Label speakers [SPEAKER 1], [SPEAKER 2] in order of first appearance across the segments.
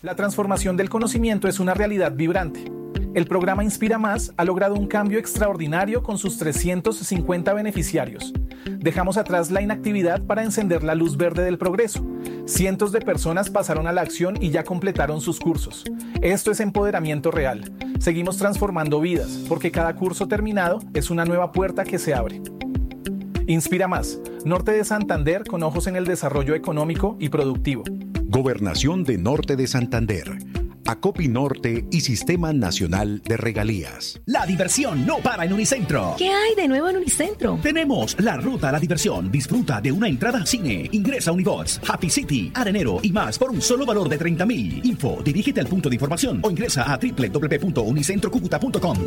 [SPEAKER 1] La transformación del conocimiento es una realidad vibrante. El programa Inspira Más ha logrado un cambio extraordinario con sus 350 beneficiarios. Dejamos atrás la inactividad para encender la luz verde del progreso. Cientos de personas pasaron a la acción y ya completaron sus cursos. Esto es empoderamiento real. Seguimos transformando vidas, porque cada curso terminado es una nueva puerta que se abre. Inspira Más, Norte de Santander con ojos en el desarrollo económico y productivo.
[SPEAKER 2] Gobernación de Norte de Santander. Acopi Norte y Sistema Nacional de Regalías.
[SPEAKER 3] La diversión no para en Unicentro.
[SPEAKER 4] ¿Qué hay de nuevo en Unicentro?
[SPEAKER 3] Tenemos la ruta a la diversión. Disfruta de una entrada al cine. Ingresa a Unibox, Happy City, Arenero y más por un solo valor de 30.000. Info, dirígete al punto de información o ingresa a www.unicentrocucuta.com.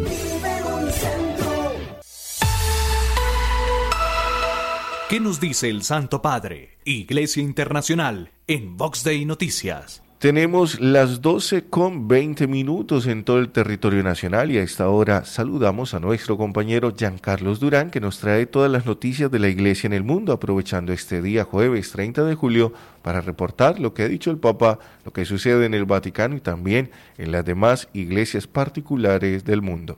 [SPEAKER 5] ¿Qué nos dice el Santo Padre? Iglesia Internacional en Vox Day Noticias.
[SPEAKER 6] Tenemos las 12:20 en todo el territorio nacional y a esta hora saludamos a nuestro compañero Giancarlos Durán, que nos trae todas las noticias de la Iglesia en el mundo, aprovechando este día jueves 30 de julio para reportar lo que ha dicho el Papa, lo que sucede en el Vaticano y también en las demás iglesias particulares del mundo.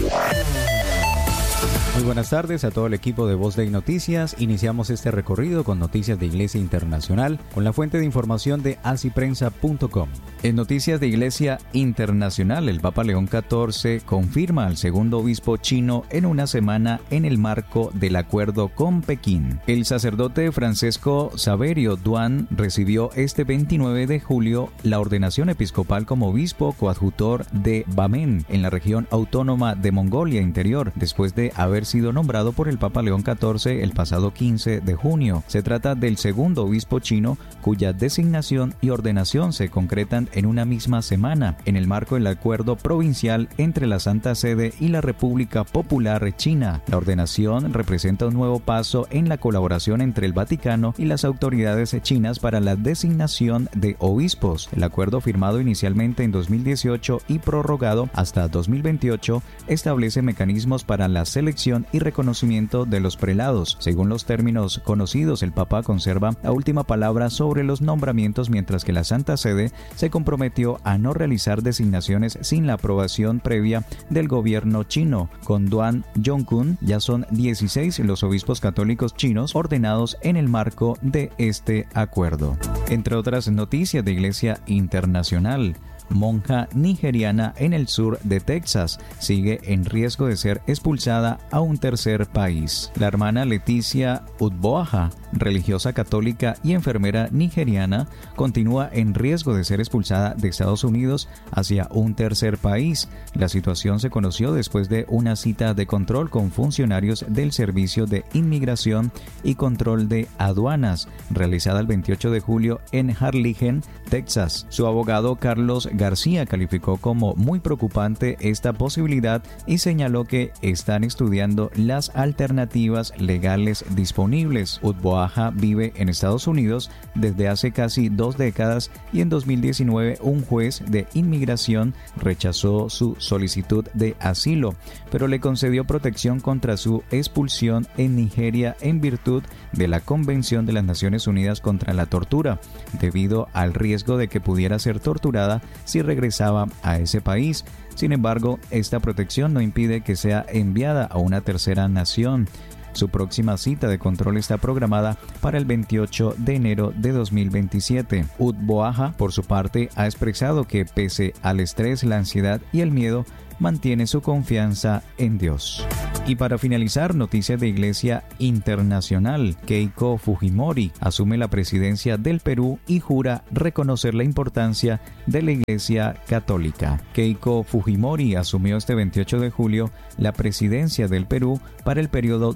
[SPEAKER 7] Muy buenas tardes a todo el equipo de Voz Day Noticias. Iniciamos este recorrido con noticias de Iglesia Internacional con la fuente de información de asiprensa.com. En noticias de Iglesia Internacional, el Papa León XIV confirma al segundo obispo chino en una semana en el marco del acuerdo con Pekín. El sacerdote Francesco Saverio Duan recibió este 29 de julio la ordenación episcopal como obispo coadjutor de Bamén, en la región autónoma de Mongolia Interior, después de haber sido nombrado por el Papa León XIV el pasado 15 de junio. Se trata del segundo obispo chino cuya designación y ordenación se concretan en una misma semana, en el marco del acuerdo provincial entre la Santa Sede y la República Popular China. La ordenación representa un nuevo paso en la colaboración entre el Vaticano y las autoridades chinas para la designación de obispos. El acuerdo, firmado inicialmente en 2018 y prorrogado hasta 2028, establece mecanismos para la selección y reconocimiento de los prelados. Según los términos conocidos, el Papa conserva la última palabra sobre los nombramientos, mientras que la Santa Sede se comprometió a no realizar designaciones sin la aprobación previa del gobierno chino. Con Duan Yongkun ya son 16 los obispos católicos chinos ordenados en el marco de este acuerdo. Entre otras noticias de Iglesia Internacional, monja nigeriana en el sur de Texas sigue en riesgo de ser expulsada a un tercer país. La hermana Leticia Udboaha, religiosa católica y enfermera nigeriana, continúa en riesgo de ser expulsada de Estados Unidos hacia un tercer país. La situación se conoció después de una cita de control con funcionarios del Servicio de Inmigración y Control de Aduanas, realizada el 28 de julio en Harlingen, Texas. Su abogado Carlos García calificó como muy preocupante esta posibilidad y señaló que están estudiando las alternativas legales disponibles. Udboaha vive en Estados Unidos desde hace casi 2 décadas y en 2019 un juez de inmigración rechazó su solicitud de asilo, pero le concedió protección contra su expulsión en Nigeria en virtud de la Convención de las Naciones Unidas contra la Tortura, debido al riesgo de que pudiera ser torturada si regresaba a ese país. Sin embargo, esta protección no impide que sea enviada a una tercera nación. Su próxima cita de control está programada para el 28 de enero de 2027. Udboaha, por su parte, ha expresado que pese al estrés, la ansiedad y el miedo, mantiene su confianza en Dios. Y para finalizar, noticias de Iglesia Internacional. Keiko Fujimori asume la presidencia del Perú y jura reconocer la importancia de la Iglesia Católica. Keiko Fujimori asumió este 28 de julio la presidencia del Perú para el periodo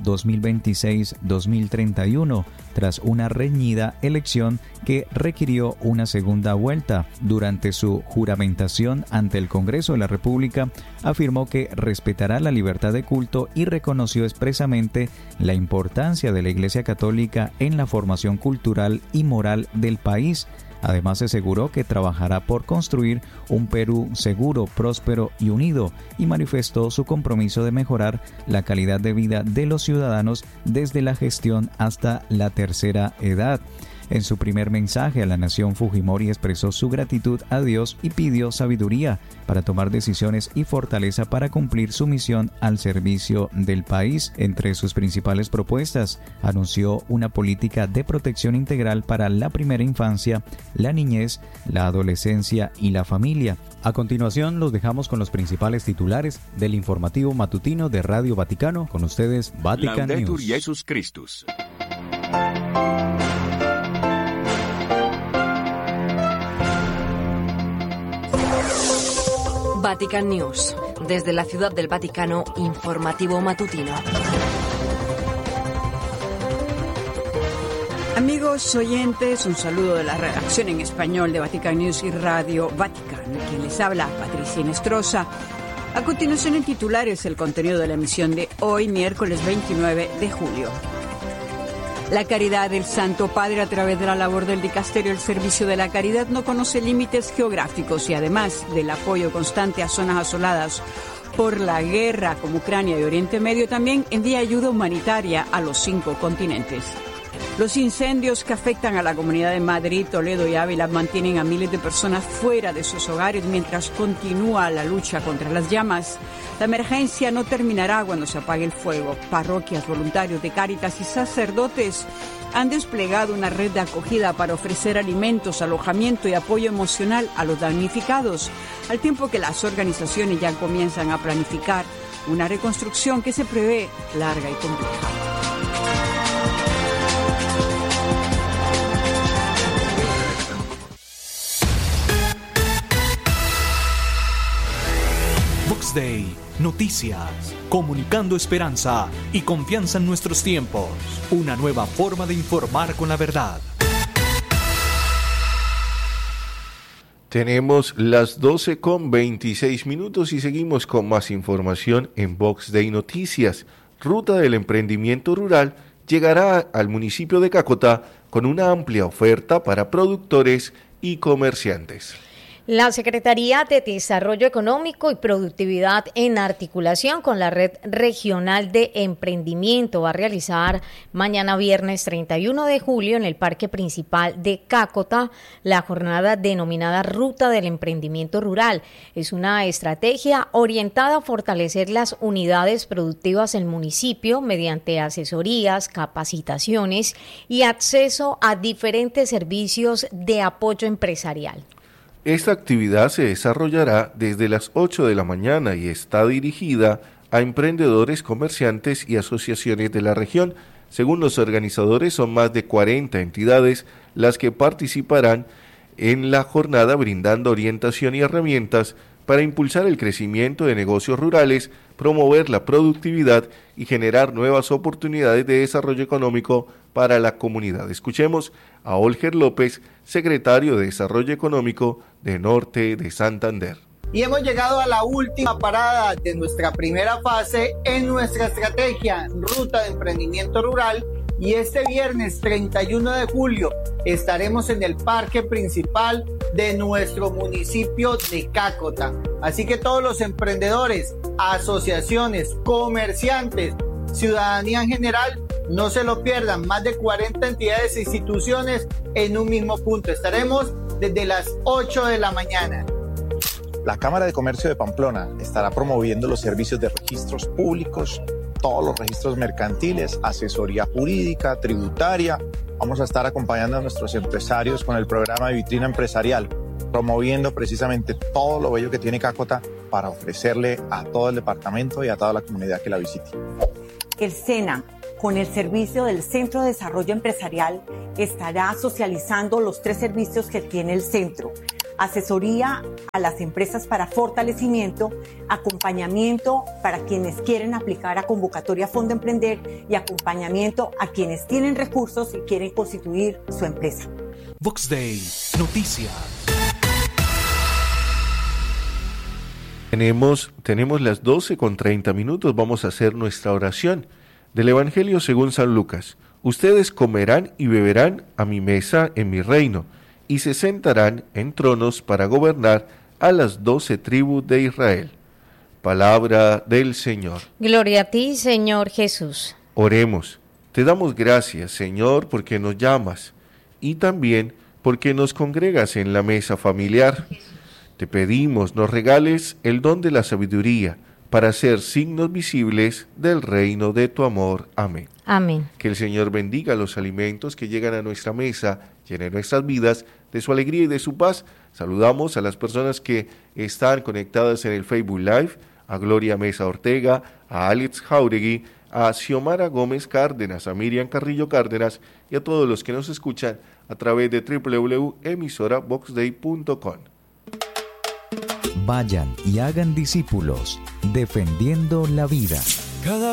[SPEAKER 7] 2026-2031, tras una reñida elección que requirió una segunda vuelta. Durante su juramentación ante el Congreso de la República, afirmó que respetará la libertad de culto y reconoció expresamente la importancia de la Iglesia Católica en la formación cultural y moral del país. Además, aseguró que trabajará por construir un Perú seguro, próspero y unido, y manifestó su compromiso de mejorar la calidad de vida de los ciudadanos desde la gestión hasta la tercera edad. En su primer mensaje a la nación, Fujimori expresó su gratitud a Dios y pidió sabiduría para tomar decisiones y fortaleza para cumplir su misión al servicio del país. Entre sus principales propuestas, anunció una política de protección integral para la primera infancia, la niñez, la adolescencia y la familia. A continuación, los dejamos con los principales titulares del informativo matutino de Radio Vaticano. Con ustedes, Vatican
[SPEAKER 8] Laudetur
[SPEAKER 7] News.
[SPEAKER 8] Jesus Christus.
[SPEAKER 9] Vatican News. Desde la Ciudad del Vaticano, informativo matutino.
[SPEAKER 10] Amigos oyentes, un saludo de la redacción en español de Vatican News y Radio Vaticano. Quien les habla, Patricia Inestrosa. A continuación, en titulares, el contenido de la emisión de hoy, miércoles 29 de julio. La caridad del Santo Padre a través de la labor del Dicasterio del Servicio de la Caridad no conoce límites geográficos y además del apoyo constante a zonas asoladas por la guerra como Ucrania y Oriente Medio, también envía ayuda humanitaria a los 5 continentes. Los incendios que afectan a la comunidad de Madrid, Toledo y Ávila mantienen a miles de personas fuera de sus hogares mientras continúa la lucha contra las llamas. La emergencia no terminará cuando se apague el fuego. Parroquias, voluntarios de Cáritas y sacerdotes han desplegado una red de acogida para ofrecer alimentos, alojamiento y apoyo emocional a los damnificados, al tiempo que las organizaciones ya comienzan a planificar una reconstrucción que se prevé larga y compleja.
[SPEAKER 5] Vox Day, noticias, comunicando esperanza y confianza en nuestros tiempos. Una nueva forma de informar con la verdad.
[SPEAKER 6] Tenemos las 12:26 y seguimos con más información en Vox Day Noticias. Ruta del Emprendimiento Rural llegará al municipio de Cácota con una amplia oferta para productores y comerciantes.
[SPEAKER 11] La Secretaría de Desarrollo Económico y Productividad, en articulación con la Red Regional de Emprendimiento, va a realizar mañana viernes 31 de julio en el Parque Principal de Cácota la jornada denominada Ruta del Emprendimiento Rural. Es una estrategia orientada a fortalecer las unidades productivas del municipio mediante asesorías, capacitaciones y acceso a diferentes servicios de apoyo empresarial.
[SPEAKER 6] Esta actividad se desarrollará desde las 8 de la mañana y está dirigida a emprendedores, comerciantes y asociaciones de la región. Según los organizadores, son más de 40 entidades las que participarán en la jornada, brindando orientación y herramientas para impulsar el crecimiento de negocios rurales, promover la productividad y generar nuevas oportunidades de desarrollo económico para la comunidad. Escuchemos a Olger López, secretario de Desarrollo Económico de Norte de Santander.
[SPEAKER 12] Y hemos llegado a la última parada de nuestra primera fase en nuestra estrategia Ruta de Emprendimiento Rural, y este viernes 31 de julio estaremos en el parque principal de nuestro municipio de Cácota. Así que todos los emprendedores, asociaciones, comerciantes, ciudadanía en general, no se lo pierdan. Más de 40 entidades e instituciones en un mismo punto. Estaremos desde las 8 de la mañana.
[SPEAKER 13] La Cámara de Comercio de Pamplona estará promoviendo los servicios de registros públicos, todos los registros mercantiles, asesoría jurídica, tributaria. Vamos a estar acompañando a nuestros empresarios con el programa de vitrina empresarial, promoviendo precisamente todo lo bello que tiene Cácota para ofrecerle a todo el departamento y a toda la comunidad que la visite.
[SPEAKER 14] El SENA, con el servicio del Centro de Desarrollo Empresarial, estará socializando los 3 servicios que tiene el centro: asesoría a las empresas para fortalecimiento, acompañamiento para quienes quieren aplicar a convocatoria Fondo Emprender y acompañamiento a quienes tienen recursos y quieren constituir su empresa.
[SPEAKER 5] Vox Day, noticias.
[SPEAKER 6] Tenemos las 12:30. Vamos a hacer nuestra oración del Evangelio según San Lucas. Ustedes comerán y beberán a mi mesa en mi reino, y se sentarán en tronos para gobernar a las 12 tribus de Israel. Palabra del Señor.
[SPEAKER 11] Gloria a ti, Señor Jesús.
[SPEAKER 6] Oremos. Te damos gracias, Señor, porque nos llamas y también porque nos congregas en la mesa familiar. Te pedimos nos regales el don de la sabiduría para ser signos visibles del reino de tu amor. Amén.
[SPEAKER 11] Amén.
[SPEAKER 6] Que el Señor bendiga los alimentos que llegan a nuestra mesa, llene nuestras vidas de su alegría y de su paz. Saludamos a las personas que están conectadas en el Facebook Live, a Gloria Mesa Ortega, a Alex Jauregui, a Xiomara Gómez Cárdenas, a Miriam Carrillo Cárdenas y a todos los que nos escuchan a través de www.emisoravoxday.com.
[SPEAKER 7] Vayan y hagan discípulos, defendiendo la vida.